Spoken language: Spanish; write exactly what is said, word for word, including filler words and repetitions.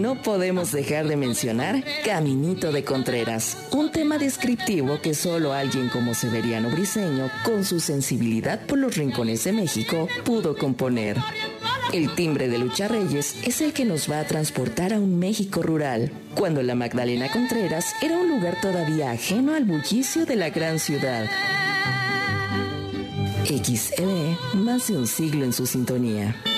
no podemos dejar de mencionar Caminito de Contreras, un tema descriptivo que solo alguien como Severiano Briceño, con su sensibilidad por los rincones de México, pudo componer. El timbre de Lucha Reyes es el que nos va a transportar a un México rural, cuando la Magdalena Contreras era un lugar todavía ajeno al bullicio de la gran ciudad. X E B, más de un siglo en su sintonía.